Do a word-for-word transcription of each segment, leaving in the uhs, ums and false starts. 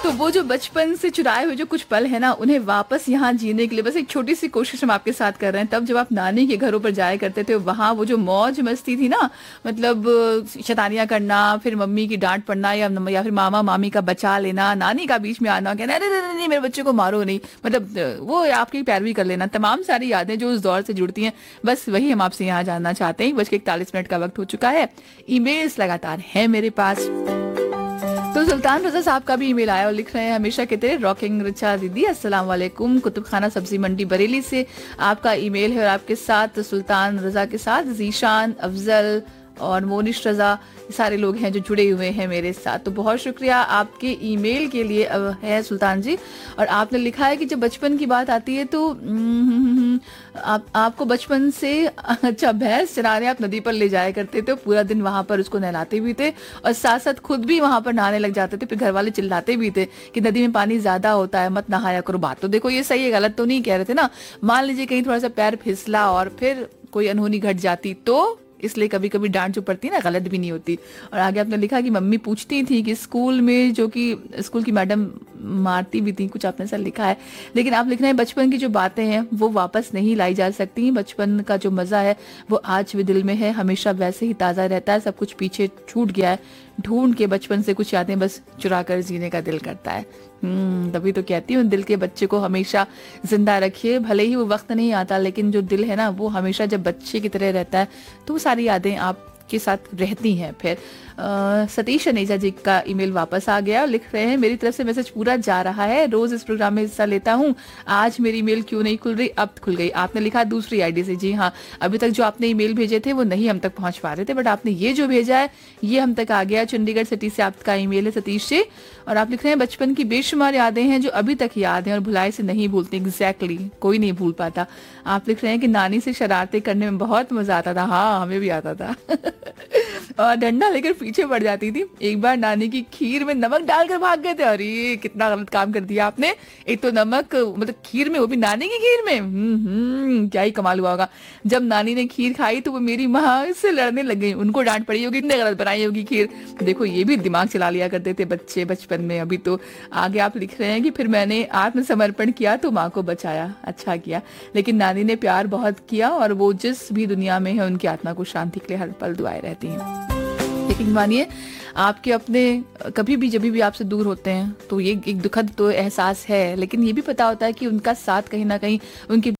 तो वो जो बचपन से चुराए हुए जो कुछ पल है ना, उन्हें वापस यहाँ जीने के लिए बस एक छोटी सी कोशिश हम आपके साथ कर रहे हैं। तब जब आप नानी के घरों पर जाया करते थे, वहाँ वो जो मौज मस्ती थी ना, मतलब शैतानियां करना, फिर मम्मी की डांट पड़ना, या या फिर मामा मामी का बचा लेना, नानी का बीच में आना, कहना अरे नहीं नहीं मेरे बच्चे को मारो नहीं, मतलब वो आपकी पैरवी कर लेना, तमाम सारी यादें जो उस दौर से जुड़ती हैं, बस वही हम आपसे यहाँ जानना चाहते हैं। बज के इकतालीस मिनट का वक्त हो चुका है, ईमेल्स लगातार है मेरे पास। तो सुल्तान रजा साहब का भी ईमेल आया और लिख रहे हैं, हमेशा कहते हैं रॉकिंग रिचा दीदी अस्सलाम वालेकुम, कुतुब खाना सब्जी मंडी बरेली से आपका ईमेल है, और आपके साथ सुल्तान रजा के साथ जीशान, अफजल और मोनिश रजा सारे लोग हैं जो जुड़े हुए हैं मेरे साथ। तो बहुत शुक्रिया आपके ईमेल के लिए है सुल्तान जी। और आपने लिखा है कि जब बचपन की बात आती है तो आप आपको बचपन से अच्छा भैंस चराने आप नदी पर ले जाया करते थे, पूरा दिन वहां पर उसको नहलाते भी थे और साथ साथ खुद भी वहां पर नहाने लग जाते थे। फिर घर वाले चिल्लाते भी थे कि नदी में पानी ज्यादा होता है, मत नहाया करो। बात तो देखो ये सही है, गलत तो नहीं कह रहे थे ना। मान लीजिए कहीं थोड़ा सा पैर फिसला और फिर कोई अनहोनी घट जाती, तो इसलिए कभी कभी डांट जो पड़ती है ना, गलत भी नहीं होती। और आगे आपने लिखा कि मम्मी पूछती थी कि स्कूल में, जो कि स्कूल की मैडम मारती भी थी, कुछ आपने ऐसा लिखा है। लेकिन आप लिख रहे हैं बचपन की जो बातें हैं वो वापस नहीं लाई जा सकती। बचपन का जो मजा है वो आज भी दिल में है, हमेशा वैसे ही ताजा रहता है। सब कुछ पीछे छूट गया है, ढूंढ के बचपन से कुछ यादें बस चुरा कर जीने का दिल करता है। हम्म तभी तो कहती हूँ, दिल के बच्चे को हमेशा जिंदा रखिए। भले ही वो वक्त नहीं आता, लेकिन जो दिल है ना वो हमेशा जब बच्चे की तरह रहता है, तो वो सारी यादें आपके साथ रहती हैं। फिर सतीश अनेजा जी का ईमेल वापस आ गया और लिख रहे हैं, मेरी तरफ से मैसेज पूरा जा रहा है, रोज इस प्रोग्राम में हिस्सा लेता हूँ, आज मेरी ईमेल क्यों नहीं खुल रही, अब खुल गई। आपने लिखा दूसरी आईडी से। जी हाँ, अभी तक जो आपने ईमेल भेजे थे वो नहीं हम तक पहुंच पा रहे थे, बट आपने ये जो भेजा है ये हम तक आ गया। चंडीगढ़ सिटी से आपका ईमेल है सतीश जी, और आप लिख रहे हैं बचपन की बेशुमार यादें हैं जो अभी तक याद हैं और भुलाए से नहीं भूलते। एग्जैक्टली, कोई नहीं भूल पाता। आप लिख रहे हैं कि नानी से शरारतें करने में बहुत मजा आता था। हाँ, हमें भी आता था और डंडा लेकर पीछे पड़ जाती थी। एक बार नानी की खीर में नमक डालकर भाग गए थे। अरे कितना गलत काम कर दिया आपने। एक तो नमक, मतलब खीर में, वो भी नानी की खीर में। हम्म क्या ही कमाल हुआ होगा। जब नानी ने खीर खाई तो वो मेरी माँ से लड़ने लग गई, उनको डांट पड़ी होगी, इतने गलत बनाई होगी खीर। देखो ये भी दिमाग चला लिया करते थे बच्चे बचपन में। अभी तो आगे आप लिख रहे हैं कि फिर मैंने आत्मसमर्पण किया तो माँ को बचाया, अच्छा किया। लेकिन नानी ने प्यार बहुत किया और वो जिस भी दुनिया में है उनकी आत्मा को शांति के लिए हर पल दुआएं रहती हैं। लेकिन मानिए आपके अपने कभी भी जब भी आपसे दूर होते हैं तो ये एक दुखद तो एहसास है, लेकिन ये भी पता होता है कि उनका साथ कहीं ना कहीं उनकी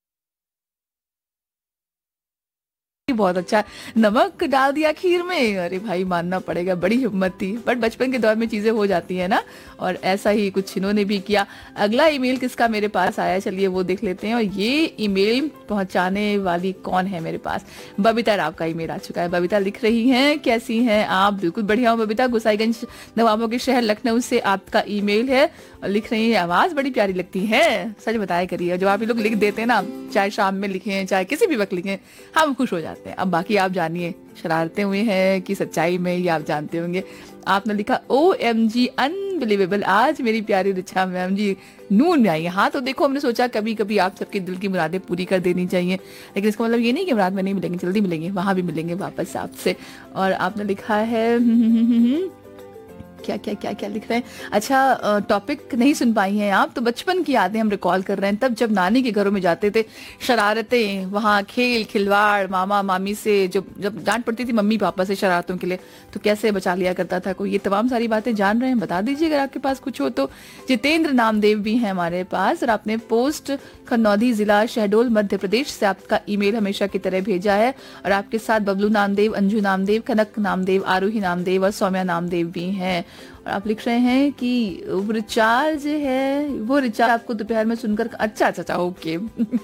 बहुत अच्छा। नमक डाल दिया खीर में, अरे भाई मानना पड़ेगा, बड़ी हिम्मत थी। बट बचपन के दौर में चीजें हो जाती है ना, और ऐसा ही कुछ इन्होंने भी किया। अगला ईमेल किसका मेरे पास आया, चलिए वो देख लेते हैं। और ये ईमेल पहुंचाने वाली कौन है मेरे पास, बबीता राव का ईमेल आ चुका है। बबीता लिख रही हैं, कैसी हैं आप? बिल्कुल बढ़िया हूँ बबीता, गुसाईगंज नवाबों के शहर लखनऊ से आपका ईमेल है। और लिख रही है, आवाज बड़ी प्यारी लगती है, सच बताया करिए। जो आप लोग लिख देते हैं ना, चाहे शाम में लिखें चाहे किसी भी वक्त लिखें, हम खुश हो जाते हैं। अब बाकी आप जानिए शरारते हुए हैं कि सच्चाई में, ये आप जानते होंगे। आपने लिखा, ओ एम जी अनबिलीवेबल, आज मेरी प्यारी रिचा मैम जी नून में आई है। हाँ तो देखो, हमने सोचा कभी कभी आप सबके दिल की मुरादें पूरी कर देनी चाहिए, लेकिन इसका मतलब ये नहीं कि मुराद में नहीं मिलेंगे, जल्दी मिलेंगे, वहां भी मिलेंगे वापस आपसे। और आपने लिखा है क्या क्या क्या क्या लिख रहे हैं, अच्छा टॉपिक नहीं सुन पाई हैं आप, तो बचपन की यादें हम रिकॉल कर रहे हैं। तब जब नानी के घरों में जाते थे, शरारतें, वहाँ खेल खिलवाड़, मामा मामी से जो जब डांट पड़ती थी मम्मी पापा से शरारतों के लिए, तो कैसे बचा लिया करता था कोई। ये तमाम सारी बातें जान रहे हैं, बता दीजिए अगर आपके पास कुछ हो तो। जितेंद्र नामदेव भी हैं हमारे पास, और आपने पोस्ट खन्नौदी जिला शहडोल मध्य प्रदेश से आपका ईमेल हमेशा की तरह भेजा है। और आपके साथ बबलू नामदेव, अंजू नामदेव, कनक नामदेव, आरोही नामदेव और सौम्या नामदेव भी हैं। और आप लिख रहे हैं कि रिचार्ज है, वो रिचार्ज आपको दोपहर में सुनकर, अच्छा अच्छा अच्छा ओके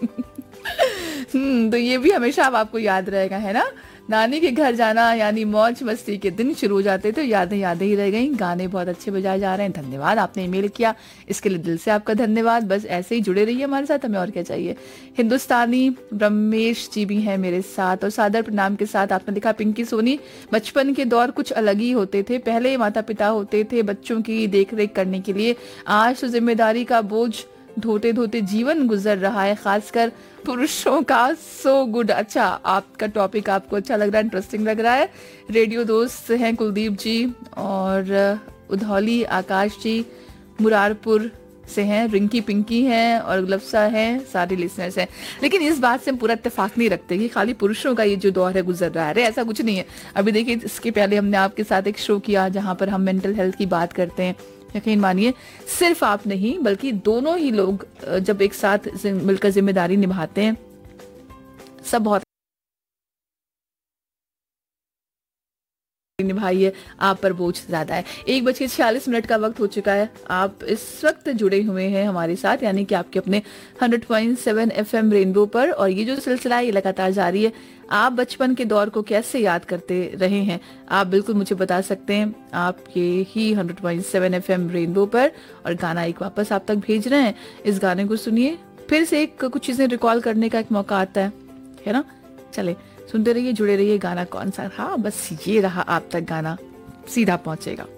हम्म तो ये भी हमेशा अब आपको याद रहेगा, है ना। नानी के घर जाना यानी मौज मस्ती के दिन शुरू हो जाते थे, यादें यादें ही रह गई। गाने बहुत अच्छे बजाए जा रहे हैं, धन्यवाद, आपने ईमेल किया, इसके लिए दिल से आपका धन्यवाद। बस ऐसे ही जुड़े रहिए हमारे साथ, हमें और क्या चाहिए। हिंदुस्तानी ब्रह्मेश जी भी हैं मेरे साथ, और सादर प्रणाम के साथ आपने लिखा, पिंकी सोनी, बचपन के दौर कुछ अलग ही होते थे। पहले माता पिता होते थे बच्चों की देख रेख करने के लिए, आज तो जिम्मेदारी का बोझ धोते धोते जीवन गुजर रहा है, खासकर पुरुषों का। सो गुड, अच्छा आपका टॉपिक आपको अच्छा लग रहा है, इंटरेस्टिंग लग रहा है। रेडियो दोस्त हैं कुलदीप जी और उधौली आकाश जी, मुरारपुर से हैं, रिंकी पिंकी हैं और गुलफ्सा हैं, सारे लिसनर्स हैं। लेकिन इस बात से हम पूरा इत्तेफाक नहीं रखते कि खाली पुरुषों का ये जो दौर है गुजर रहा है, अरे ऐसा कुछ नहीं है। अभी देखिए, इसके पहले हमने आपके साथ एक शो किया जहां पर हम मेंटल हेल्थ की बात करते हैं। यकीन मानिए, सिर्फ आप नहीं बल्कि दोनों ही लोग जब एक साथ मिलकर जिम्मेदारी निभाते हैं, सब बहुत निभाइए, आप पर बोझ ज्यादा है। एक बज के छियालीस मिनट का वक्त हो चुका है। आप इस वक्त जुड़े हुए हैं हमारे साथ, यानी कि आपके अपने hundred point seven FM rainbow पर, और ये जो सिलसिला है ये लगातार जारी है। आप बचपन के दौर को कैसे याद करते रहे हैं, आप बिल्कुल मुझे बता सकते हैं आपके ही hundred point seven FM rainbow पर। और गाना एक वापस आप तक भेज रहे हैं, इस गाने को सुनिए, फिर से एक कुछ चीजें रिकॉल करने का एक मौका आता है है ना। चले सुनते रहिए, जुड़े रहिए। गाना कौन सा? हाँ, बस ये रहा, आप तक गाना सीधा पहुंचेगा।